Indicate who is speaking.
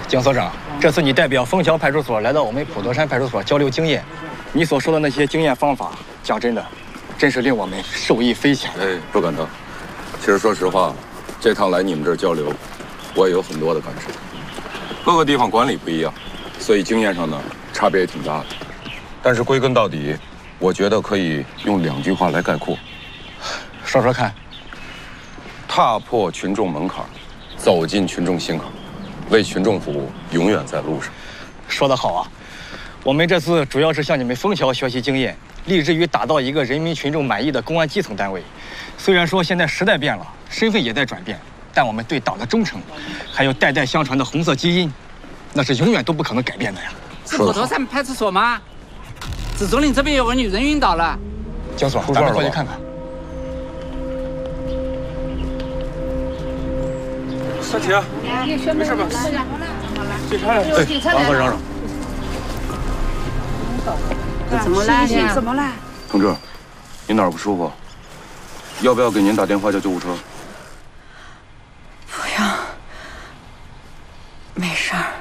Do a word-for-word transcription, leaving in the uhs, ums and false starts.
Speaker 1: 江所长，这次你代表枫桥派出所来到我们普陀山派出所交流经验，你所说的那些经验方法，讲真的，真是令我们受益匪浅。
Speaker 2: 哎，不敢当。其实说实话，这趟来你们这儿交流，我也有很多的感受。各个地方管理不一样，所以经验上呢差别也挺大的。但是归根到底，我觉得可以用两句话来概括。
Speaker 1: 说说看。
Speaker 2: 踏破群众门槛，走进群众心坎，为群众服务，永远在路上。
Speaker 1: 说得好啊！我们这次主要是向你们枫桥学习经验，立志于打造一个人民群众满意的公安基层单位。虽然说现在时代变了，身份也在转变，但我们对党的忠诚，还有代代相传的红色基因，那是永远都不可能改变的呀。
Speaker 3: 是普陀山派出所吗？紫竹林这边有个女人晕倒了。
Speaker 1: 江所，咱们过去看看。
Speaker 2: 三姐，没事吧？警察来了。对，
Speaker 1: 王和嚷嚷。
Speaker 3: 怎么了？怎么了？
Speaker 2: 同志，您哪儿不舒服？要不要给您打电话叫救护车？
Speaker 4: 不要，没事儿。